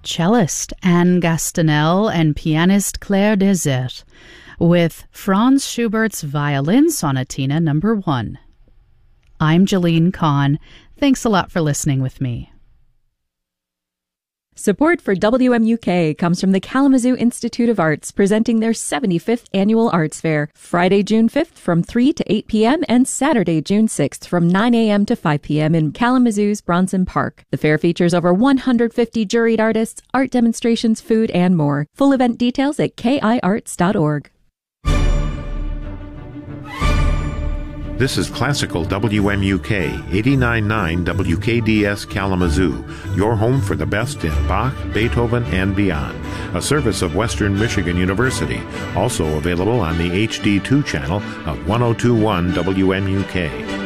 cellist Anne Gastanel and pianist Claire Desert with Franz Schubert's Violin Sonatina No. 1. I'm Jeline Kahn. Thanks a lot for listening with me. Support for WMUK comes from the Kalamazoo Institute of Arts, presenting their 75th Annual Arts Fair, Friday, June 5th from 3 to 8 p.m. and Saturday, June 6th from 9 a.m. to 5 p.m. in Kalamazoo's Bronson Park. The fair features over 150 juried artists, art demonstrations, food, and more. Full event details at kiarts.org. This is Classical WMUK 89.9 WKDS Kalamazoo, your home for the best in Bach, Beethoven, and beyond. A service of Western Michigan University, also available on the HD2 channel of 102.1 WMUK.